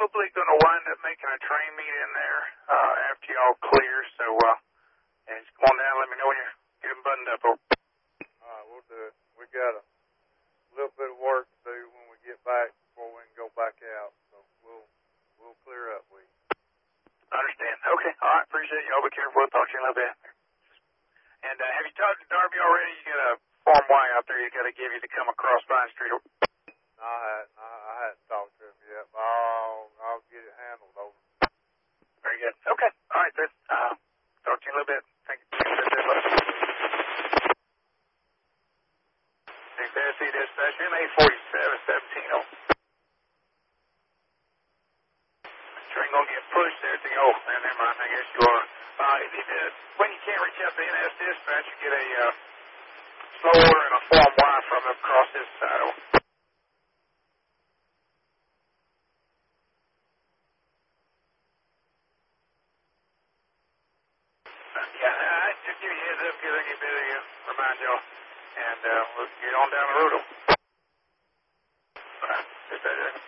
probably going to wind up making a train meet in there after y'all clear. So, and just come on down. Let me know when you're getting buttoned up. All right, we'll do it. We got a little bit of work to do when we get back before we can go back out. So we'll clear up. I understand. Okay. All right. Appreciate you. I'll be careful. We'll talk to you in a little bit. And have you talked to Darby already? You got a Form Y out there you got to give you to come across Vine Street. No, I hadn't talked to him yet. But I'll get it handled over. Very good. Okay. All right, then. Talk to you in a little bit. Thank you. Thanks, SC Dispatch. MA47 17. Train gonna get pushed there. Man, never mind. I guess you are. When you can't reach out to NS Dispatch, you get a slow order and a Form Y from them across this side. Yeah, just give you a heads up because I get better to remind y'all. And we'll get on down the road. Just better.